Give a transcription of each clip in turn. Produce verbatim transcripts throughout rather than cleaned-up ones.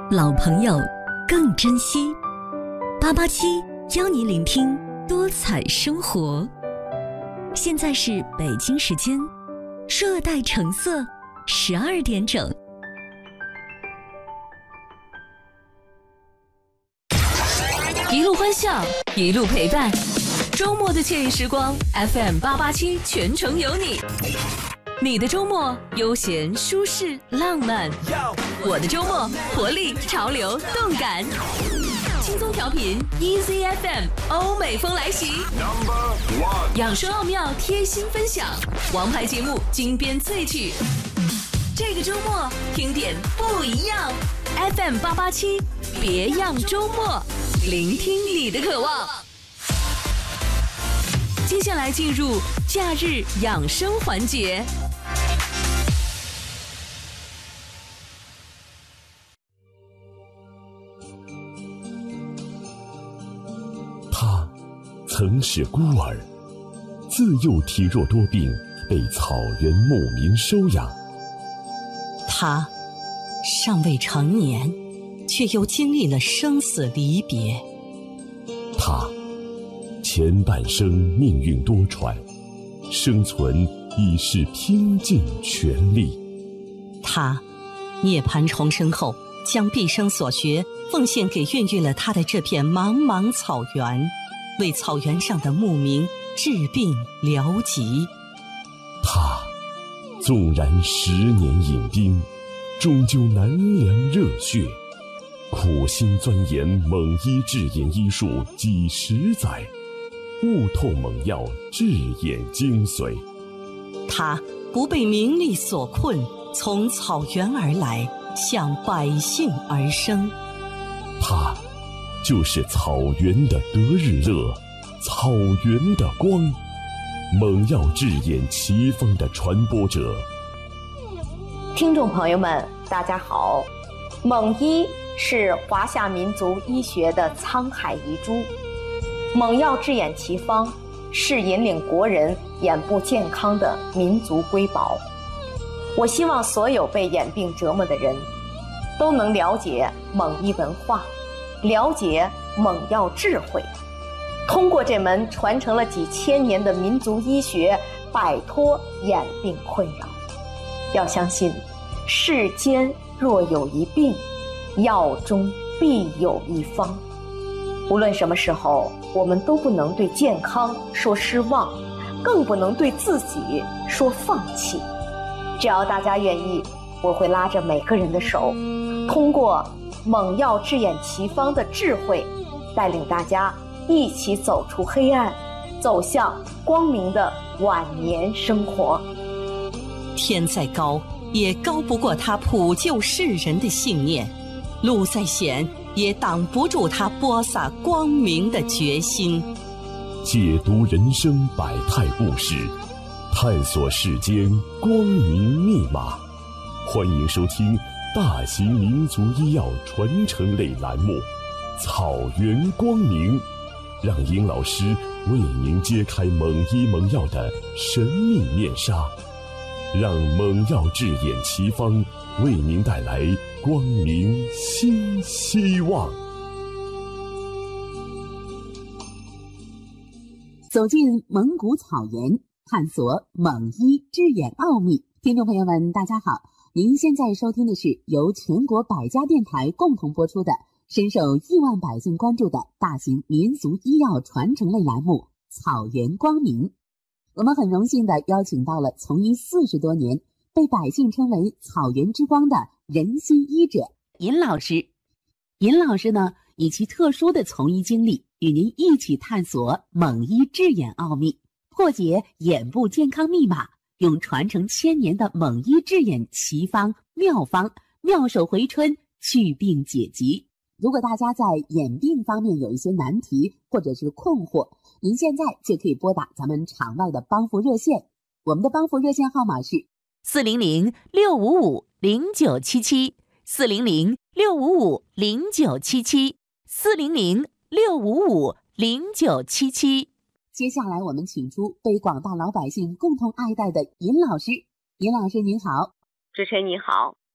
老朋友更珍惜。八八七邀你聆听多彩生活。现在是北京时间热带橙色十二点整。一路欢笑，一路陪伴，周末的惬意时光 F M 八八七全程有你。你的周末悠闲舒适浪漫，我的周末活力潮流动感，轻松调频 Easy F M 欧美风来袭，养生奥妙贴心分享，王牌节目精编萃取。这个周末听点不一样 ，F M 八八七别样周末，聆听你的渴望。接下来进入假日养生环节。 他曾是孤儿，自幼体弱多病，被草原牧民收养。 他尚未成年，却又经历了生死离别。 他前半生命运多舛，生存已是拼尽全力。 他涅槃重生后，将毕生所学奉献给孕育了他的这片茫茫草原，为草原上的牧民治病疗疾。 他纵然十年饮冰，终究难凉热血，苦心钻研蒙医治眼医术几十载，悟透猛药治眼精髓。 他不被名利所困，从草原而来，向百姓而生。 他就是草原的得日乐，草原的光，猛药治眼奇方的传播者。 听众朋友们大家好，蒙医是华夏民族医学的沧海遗珠，猛药治眼奇方是引领国人眼部健康的民族瑰宝。我希望所有被眼病折磨的人都能了解蒙医文化，了解猛药智慧，通过这门传承了几千年的民族医学，摆脱眼病困扰。要相信，世间若有一病，药中必有一方。无论什么时候，我们都不能对健康说失望，更不能对自己说放弃。只要大家愿意，我会拉着每个人的手，通过猛药治眼奇方的智慧，带领大家一起走出黑暗，走向光明的晚年生活。 天再高，也高不过他普救世人的信念；路再险，也挡不住他播撒光明的决心。 解读人生百态故事，探索世间光明密码。欢迎收听大型民族医药传承类栏目《草原光明》，让殷老师为您揭开蒙医蒙药的神秘面纱，让蒙药治眼奇方为您带来光明新希望。 走进蒙古草原，探索蒙医治眼奥秘。听众朋友们大家好，您现在收听的是由全国百家电台共同播出的深受亿万百姓关注的大型民族医药传承类栏目《草原光明》。我们很荣幸地邀请到了从医四十多年，被百姓称为草原之光的仁心医者尹老师。尹老师呢，以其特殊的从医经历，与您一起探索蒙医治眼奥秘，破解眼部健康密码，用传承千年的蒙医治眼奇方妙方，妙手回春，祛病解疾。如果大家在眼病方面有一些难题或者是困惑，您现在就可以拨打咱们场外的帮扶热线，我们的帮扶热线号码是四零零六五五零九七七，四零零六五五零九七七，四零零六五五零九七七。 接下来我们请出被广大老百姓共同爱戴的尹老师。尹老师您好。 主持人您好。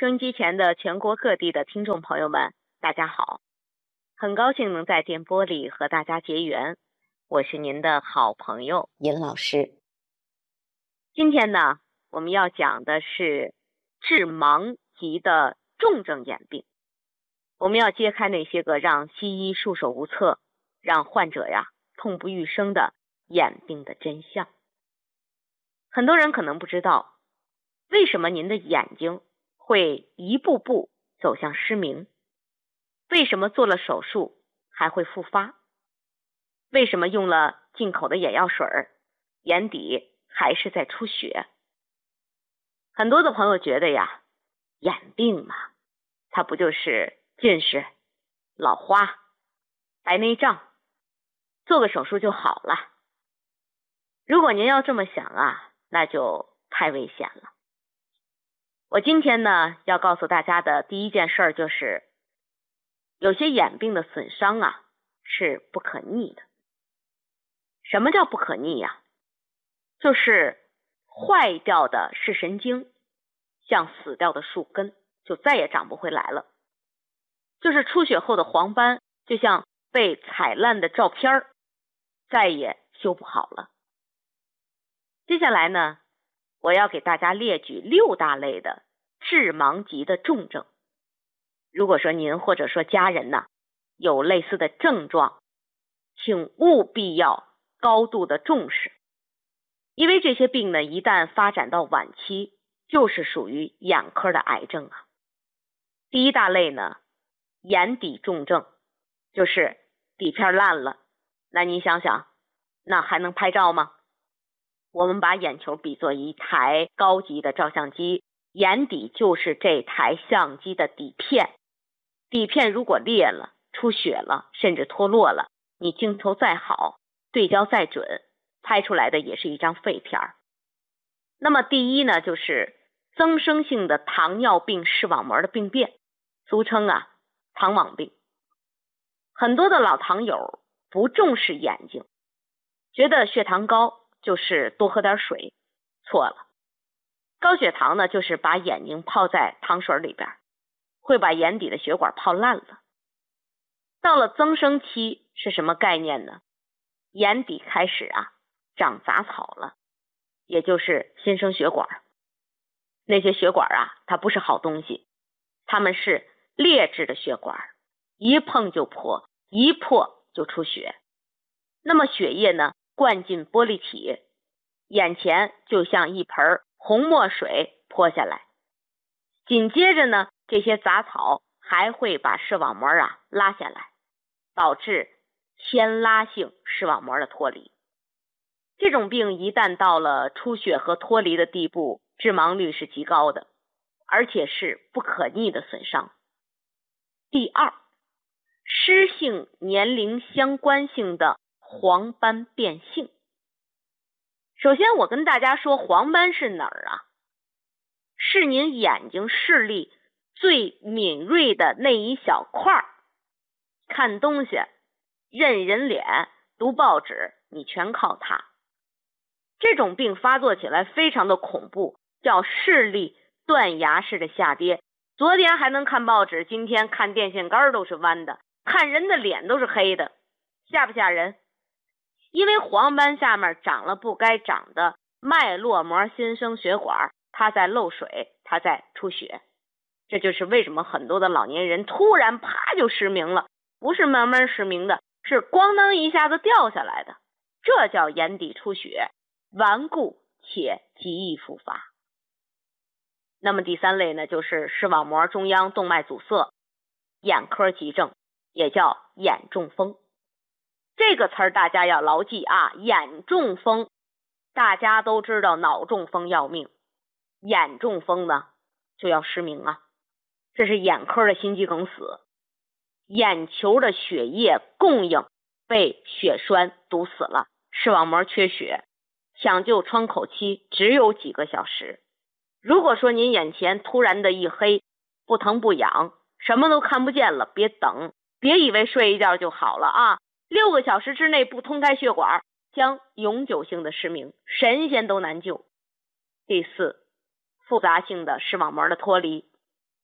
收音机前的全国各地的听众朋友们，大家好，很高兴能在电波里和大家结缘，我是您的好朋友尹老师。今天呢，我们要讲的是致盲级的重症眼病，我们要揭开那些个让西医束手无策，让患者呀痛不欲生的眼病的真相。很多人可能不知道，为什么您的眼睛会一步步走向失明？为什么做了手术还会复发？为什么用了进口的眼药水，眼底还是在出血？很多的朋友觉得呀，眼病嘛，它不就是近视、老花、白内障，做个手术就好了。如果您要这么想啊，那就太危险了。我今天呢，要告诉大家的第一件事儿就是，有些眼病的损伤啊，是不可逆的。什么叫不可逆呀？就是坏掉的视神经，像死掉的树根，就再也长不回来了。就是出血后的黄斑，就像被踩烂的照片，再也修不好了。接下来呢，我要给大家列举六大类的致盲级的重症。如果说您或者说家人呢，有类似的症状，请务必要高度的重视，因为这些病呢，一旦发展到晚期，就是属于眼科的癌症啊。第一大类呢，眼底重症，就是底片烂了，那您想想，那还能拍照吗？我们把眼球比作一台高级的照相机，眼底就是这台相机的底片。底片如果裂了、出血了，甚至脱落了，你镜头再好，对焦再准，拍出来的也是一张废片。那么第一呢，就是增生性的糖尿病视网膜的病变，俗称啊糖网病。很多的老糖友不重视眼睛，觉得血糖高就是多喝点水，错了。高血糖呢，就是把眼睛泡在糖水里边，会把眼底的血管泡烂了。到了增生期是什么概念呢？眼底开始啊长杂草了，也就是新生血管。那些血管啊，它不是好东西，它们是劣质的血管，一碰就破，一破就出血。那么血液呢，灌进玻璃体，眼前就像一盆红墨水泼下来。紧接着呢，这些杂草还会把视网膜啊拉下来，导致牵拉性视网膜的脱离。这种病一旦到了出血和脱离的地步，致盲率是极高的，而且是不可逆的损伤。第二，湿性年龄相关性的黄斑变性。首先我跟大家说，黄斑是哪儿啊？是您眼睛视力最敏锐的那一小块，看东西、认人脸、读报纸，你全靠它。这种病发作起来非常的恐怖，叫视力断崖式的下跌。昨天还能看报纸，今天看电线杆都是弯的，看人的脸都是黑的，吓不吓人？因为黄斑下面长了不该长的脉络膜新生血管，它在漏水，它在出血。这就是为什么很多的老年人突然啪就失明了，不是慢慢失明的，是咣当一下子掉下来的，这叫眼底出血，顽固且极易复发。那么第三类呢，就是视网膜中央动脉阻塞，眼科急症，也叫眼中风。这个词儿大家要牢记啊，眼中风，大家都知道脑中风要命，眼中风呢就要失明啊。这是眼科的心肌梗死，眼球的血液供应被血栓堵死了，视网膜缺血，抢救窗口期只有几个小时。如果说您眼前突然的一黑，不疼不痒，什么都看不见了，别等，别以为睡一觉就好了啊！六个小时之内不通开血管，将永久性的失明，神仙都难救。第四，复杂性的视网膜的脱离，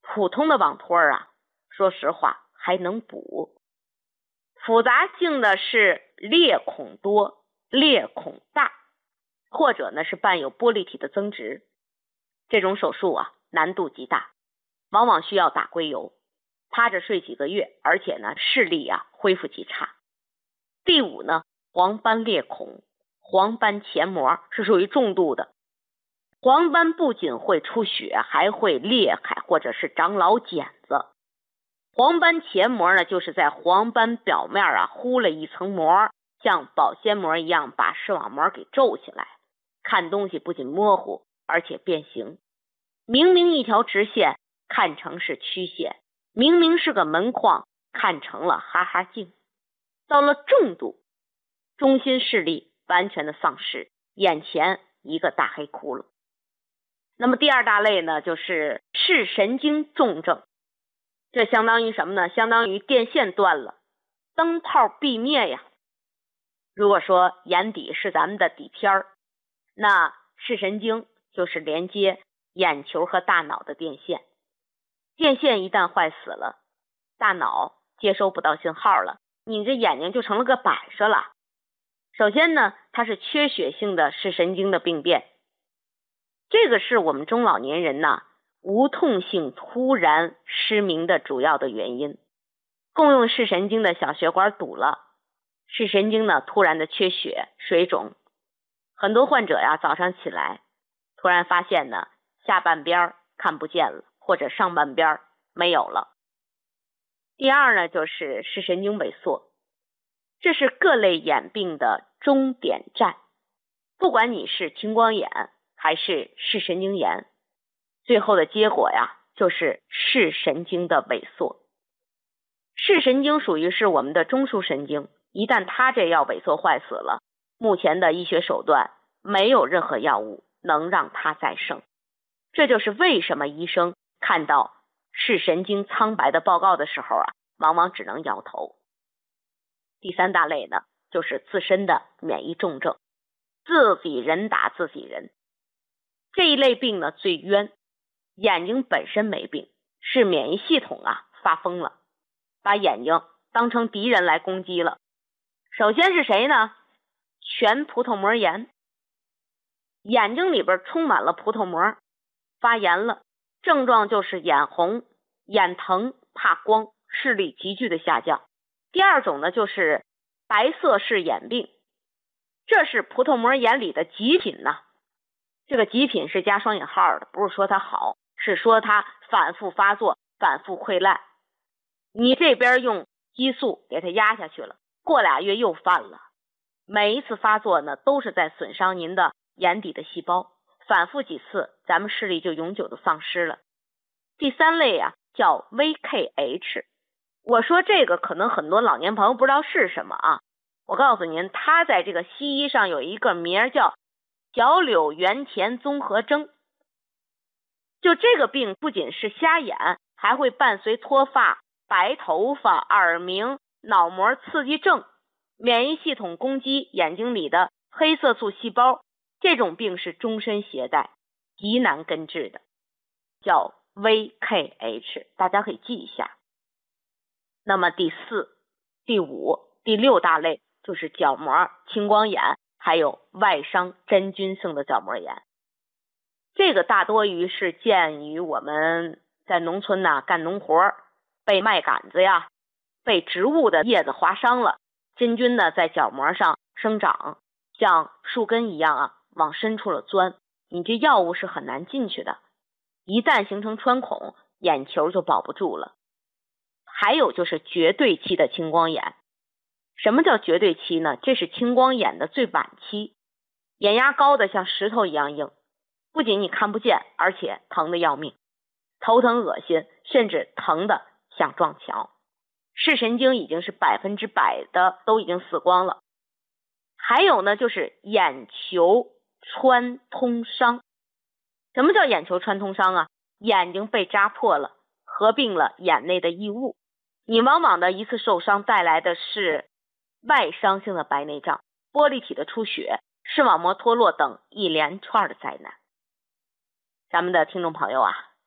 普通的网托啊，说实话还能补。复杂性的是裂孔多、裂孔大，或者呢是伴有玻璃体的增殖。这种手术啊难度极大，往往需要打硅油，趴着睡几个月，而且呢视力啊恢复极差。第五呢，黄斑裂孔，黄斑前膜是属于重度的。黄斑不仅会出血，还会裂开或者是长老茧子。黄斑前膜呢，就是在黄斑表面啊糊了一层膜，像保鲜膜一样把视网膜给皱起来，看东西不仅模糊，而且变形。明明一条直线，看成是曲线；明明是个门框，看成了哈哈镜。到了重度，中心视力完全的丧失，眼前一个大黑窟窿。那么第二大类呢，就是视神经重症。这相当于什么呢？相当于电线断了，灯泡闭灭呀。如果说眼底是咱们的底片儿，那视神经就是连接眼球和大脑的电线。电线一旦坏死了，大脑接收不到信号了，你这眼睛就成了个摆设了。首先呢，它是缺血性的视神经的病变，这个是我们中老年人呢无痛性突然失明的主要的原因。共用视神经的小血管堵了，视神经呢突然的缺血水肿，很多患者呀早上起来突然发现呢下半边看不见了，或者上半边没有了。第二呢，就是视神经萎缩，这是各类眼病的终点站。不管你是青光眼还是视神经炎，最后的结果呀就是视神经的萎缩。视神经属于是我们的中枢神经，一旦它这要萎缩坏死了，目前的医学手段没有任何药物能让它再生。这就是为什么医生看到视神经苍白的报告的时候啊，往往只能摇头。第三大类呢，就是自身的免疫重症，自己人打自己人。这一类病呢最冤，眼睛本身没病，是免疫系统啊发疯了，把眼睛当成敌人来攻击了。首先是谁呢？全葡萄膜炎。眼睛里边充满了葡萄膜，发炎了，症状就是眼红、眼疼、怕光，视力急剧的下降。第二种呢，就是白色视眼病，这是葡萄膜炎里的极品呐、啊。这个极品是加双引号的，不是说它好，是说它反复发作，反复溃烂。你这边用激素给它压下去了，过俩月又犯了。每一次发作呢，都是在损伤您的眼底的细胞，反复几次，咱们视力就永久的丧失了。第三类啊，叫 V K H。我说这个可能很多老年朋友不知道是什么啊，我告诉您，它在这个西医上有一个名叫小柳原田综合征。就这个病不仅是瞎眼，还会伴随脱发、白头发、耳鸣、脑膜刺激症、免疫系统攻击眼睛里的黑色素细胞，这种病是终身携带，极难根治的，叫 V K H， 大家可以记一下。那么第四、第五、第六大类就是角膜、青光眼，还有外伤真菌性的角膜炎。这个大多于是见于我们在农村呐、啊、干农活，被麦秆子呀，被植物的叶子划伤了，真菌呢在角膜上生长，像树根一样啊往深处了钻，你这药物是很难进去的，一旦形成穿孔，眼球就保不住了。还有就是绝对期的青光眼。什么叫绝对期呢？这是青光眼的最晚期，眼压高的像石头一样硬，不仅你看不见，而且疼得要命，头疼恶心，甚至疼得想撞墙。视神经已经是百分之百的都已经死光了。还有呢，就是眼球穿通伤。什么叫眼球穿通伤啊？眼睛被扎破了，合并了眼内的异物，你往往的一次受伤带来的是外伤性的白内障、玻璃体的出血、视网膜脱落等一连串的灾难。咱们的听众朋友啊，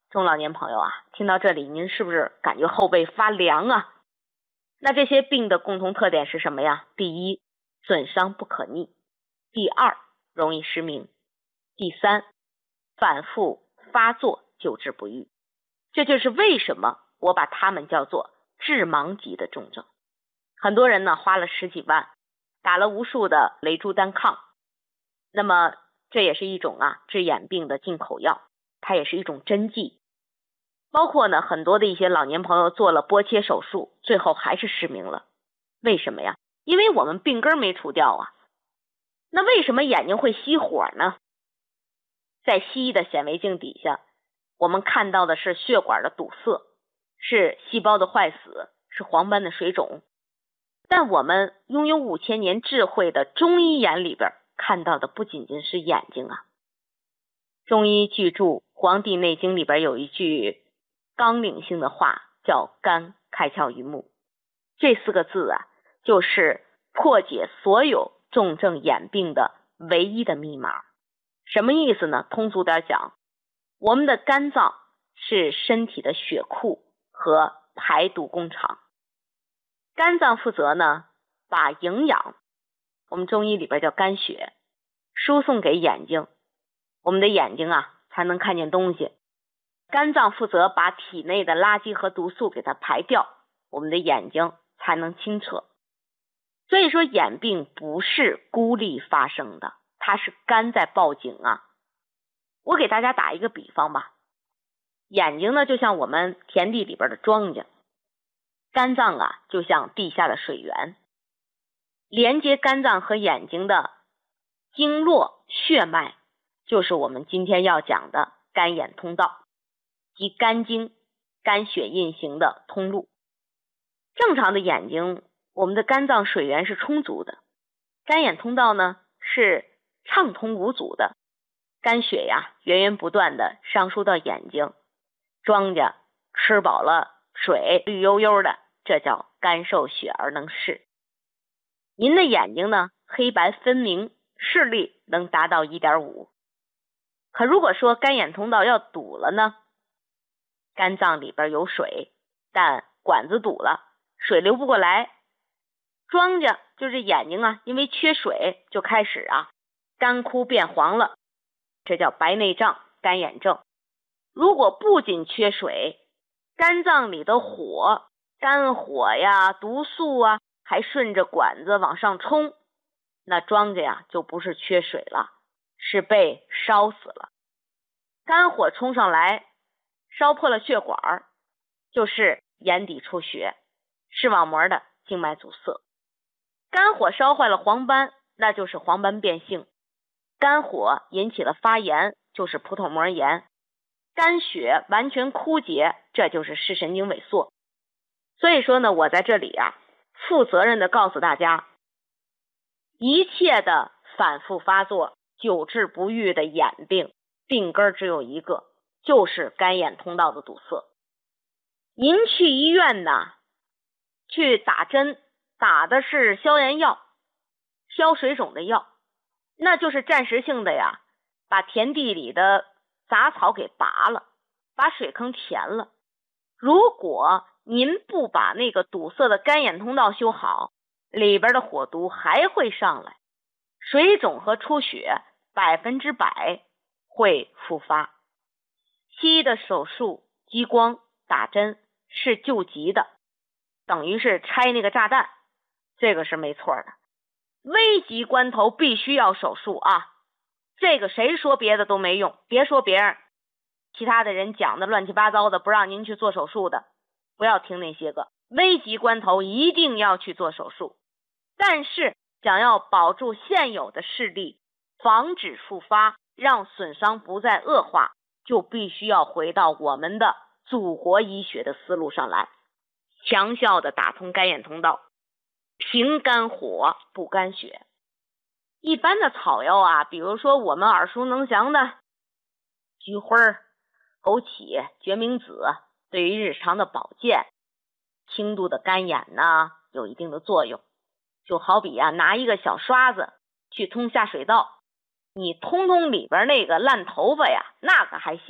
中老年朋友啊，听到这里您是不是感觉后背发凉啊？那这些病的共同特点是什么呀？第一，损伤不可逆；第二，容易失明；第三，反复发作，久治不愈。这就是为什么我把它们叫做致盲级的重症。很多人呢花了十几万，打了无数的雷珠单抗，那么这也是一种啊治眼病的进口药，它也是一种针剂。包括呢很多的一些老年朋友做了拨切手术，最后还是失明了。为什么呀？因为我们病根没除掉啊。那为什么眼睛会熄火呢？在西医的显微镜底下，我们看到的是血管的堵塞，是细胞的坏死，是黄斑的水肿。但我们拥有五千年智慧的中医眼里边看到的不仅仅是眼睛啊。中医巨著《黄帝内经》里边有一句纲领性的话，叫肝开窍于目。这四个字啊，就是破解所有重症眼病的唯一的密码。什么意思呢？通俗点讲，我们的肝脏是身体的血库和排毒工厂。肝脏负责呢，把营养，我们中医里边叫肝血，输送给眼睛，我们的眼睛啊才能看见东西。肝脏负责把体内的垃圾和毒素给它排掉，我们的眼睛才能清澈。所以说眼病不是孤立发生的，它是肝在报警啊。我给大家打一个比方吧，眼睛呢就像我们田地里边的庄稼，肝脏啊就像地下的水源。连接肝脏和眼睛的经络血脉，就是我们今天要讲的肝眼通道及肝经肝血运行的通路。正常的眼睛，我们的肝脏水源是充足的，肝眼通道呢是畅通无阻的，肝血呀源源不断的上输到眼睛，庄稼吃饱了水绿油油的，这叫肝受血而能视。您的眼睛呢黑白分明，视力能达到 一点五。 可如果说肝眼通道要堵了呢，肝脏里边有水，但管子堵了，水流不过来，庄稼就是眼睛啊，因为缺水就开始啊干枯变黄了，这叫白内障干眼症。如果不仅缺水，肝脏里的火肝火呀毒素啊还顺着管子往上冲，那庄稼呀就不是缺水了，是被烧死了。肝火冲上来烧破了血管，就是眼底出血，视网膜的静脉阻塞。肝火烧坏了黄斑，那就是黄斑变性。肝火引起了发炎，就是葡萄膜炎。肝血完全枯竭，这就是视神经萎缩。所以说呢，我在这里啊负责任的告诉大家，一切的反复发作久治不愈的眼病，病根只有一个，就是肝眼通道的堵塞。您去医院呢去打针，打的是消炎药消水肿的药，那就是暂时性的呀，把田地里的杂草给拔了，把水坑填了。如果您不把那个堵塞的肝眼通道修好，里边的火毒还会上来，水肿和出血百分之百会复发。西医的手术激光打针是救急的，等于是拆那个炸弹，这个是没错的。危急关头必须要手术啊，这个谁说别的都没用，别说别人其他的人讲的乱七八糟的，不让您去做手术的，不要听那些个。危急关头一定要去做手术，但是想要保住现有的视力，防止复发，让损伤不再恶化，就必须要回到我们的祖国医学的思路上来，强效的打通肝眼通道，平肝火补肝血。一般的草药啊，比如说我们耳熟能详的菊花、枸杞、决明子，对于日常的保健轻度的干眼呢有一定的作用。就好比啊，拿一个小刷子去通下水道，你通通里边那个烂头发呀，那个还行，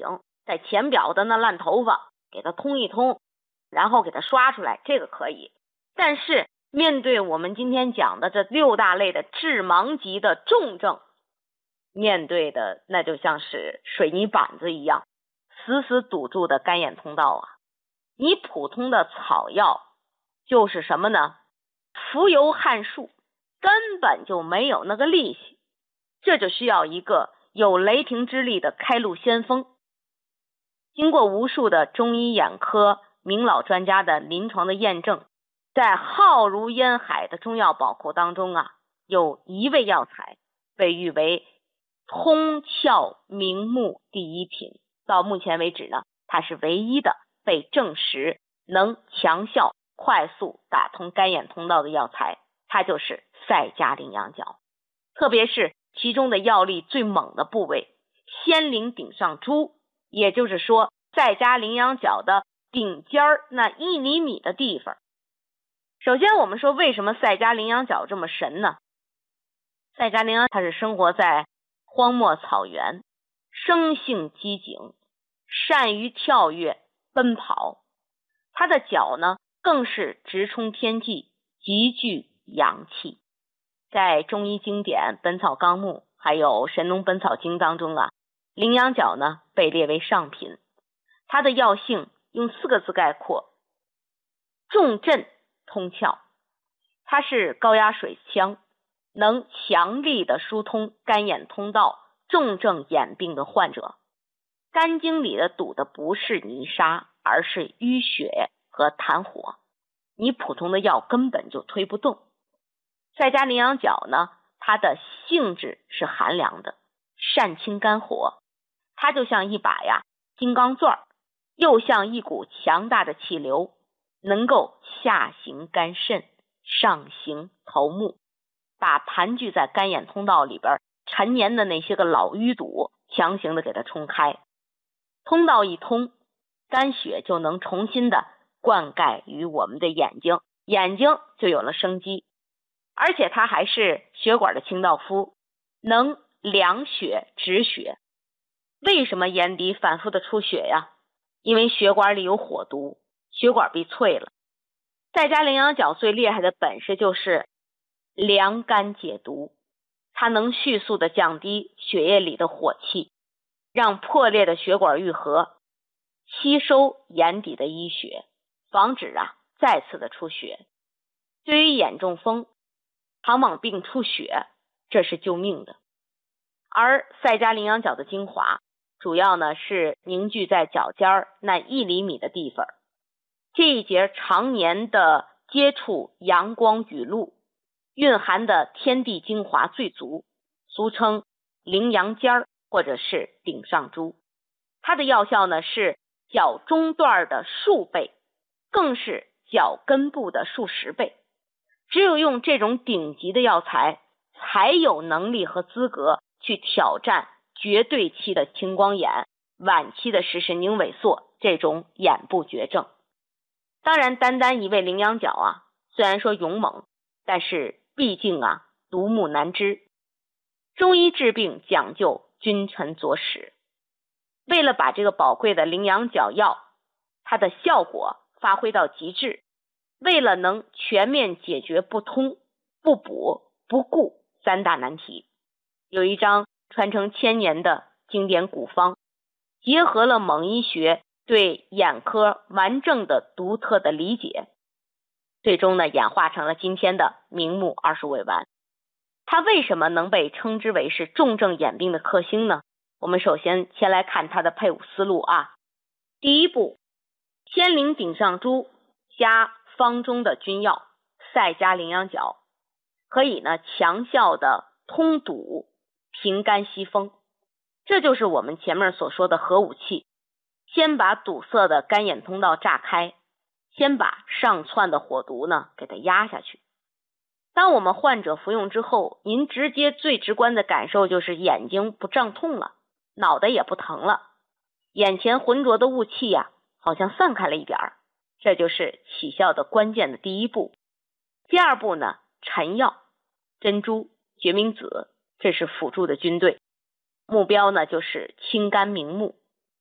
在浅表的那烂头发给它通一通，然后给它刷出来，这个可以。但是面对我们今天讲的这六大类的致盲级的重症，面对的那就像是水泥板子一样死死堵住的干眼通道啊。你普通的草药就是什么呢？浮游撼树，根本就没有那个力气，这就需要一个有雷霆之力的开路先锋。经过无数的中医眼科名老专家的临床的验证，在浩如烟海的中药宝库当中啊，有一味药材被誉为通窍明目第一品。到目前为止呢，它是唯一的被证实能强效快速打通干眼通道的药材，它就是赛迦羚羊角。特别是其中的药力最猛的部位仙灵顶上珠，也就是说赛迦羚羊角的顶尖儿那一厘米的地方。首先我们说为什么赛迦羚羊角这么神呢？赛迦羚羊它是生活在荒漠草原，生性机警，善于跳跃奔跑，它的脚呢更是直冲天际，极具阳气。在中医经典《本草纲目》还有《神农本草经》当中啊，羚羊角呢被列为上品。它的药性用四个字概括：重镇通窍。它是高压水枪，能强力的疏通干眼通道重症眼病的患者。肝经里的堵的不是泥沙，而是淤血和痰火，你普通的药根本就推不动。赛迦羚羊角呢，它的性质是寒凉的，善清肝火，它就像一把呀金刚钻，又像一股强大的气流，能够下行肝肾，上行头目，把盘踞在干眼通道里边陈年的那些个老淤堵强行的给它冲开。通道一通，肝血就能重新的灌溉于我们的眼睛，眼睛就有了生机。而且它还是血管的清道夫，能凉血止血。为什么眼底反复的出血呀？因为血管里有火毒，血管被淬了。赛迦羚羊角最厉害的本事就是凉肝解毒，它能迅速的降低血液里的火气，让破裂的血管愈合，吸收眼底的淤血，防止啊再次的出血。对于眼中风、航蟒病出血，这是救命的。而赛迦羚羊角的精华主要呢是凝聚在脚尖儿那一厘米的地方，这一节常年的接触阳光雨露，蕴含的天地精华最足，俗称羚羊尖儿或者是顶上珠。它的药效呢是脚中段的数倍，更是脚根部的数十倍。只有用这种顶级的药材，才有能力和资格去挑战绝对期的青光眼、晚期的视神经萎缩这种眼部绝症。当然单单一味羚羊角啊，虽然说勇猛，但是毕竟啊独木难支。中医治病讲究君臣佐使，为了把这个宝贵的羚羊角药它的效果发挥到极致，为了能全面解决不通、不补、不顾三大难题，有一张传承千年的经典古方，结合了蒙医学对眼科完整的独特的理解，最终呢演化成了今天的明目二十味丸。它为什么能被称之为是重症眼病的克星呢？我们首先先来看它的配伍思路啊。第一步，仙灵顶上珠加方中的君药赛迦羚羊角，可以呢强效的通堵、平肝息风。这就是我们前面所说的核武器，先把堵塞的干眼通道炸开，先把上窜的火毒呢给它压下去。当我们患者服用之后，您直接最直观的感受就是眼睛不胀痛了，脑袋也不疼了，眼前浑浊的雾气呀、啊、好像散开了一点儿。这就是起效的关键的第一步。第二步呢，臣药、珍珠、决明子，这是辅助的军队，目标呢就是清肝明目，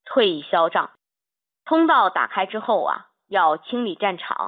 退役消障。通道打开之后啊，要清理战场，